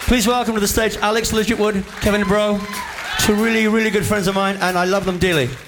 Please welcome to the stage Alex Lidgetwood, Kevin Bro, two really, really good friends of mine, and I love them dearly.